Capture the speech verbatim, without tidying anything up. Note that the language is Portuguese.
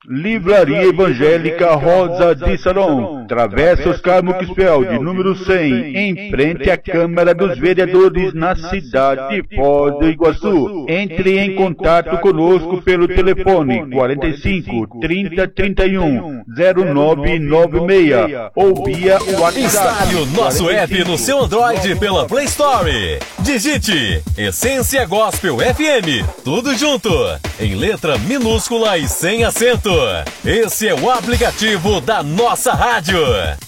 Livraria Evangélica Rosa de Saron, Travessa Oscar Muxfeld, número cem, em frente à Câmara dos Vereadores na cidade de Foz do Iguaçu. Entre em contato conosco pelo telefone quarenta e cinco, trinta, trinta e um, zero nove nove seis ou via WhatsApp. Instale o nosso app no seu Android pela Play Store. Digite Essência Gospel F M, tudo junto, em letra minúscula e sem acento. Esse é o aplicativo da nossa rádio.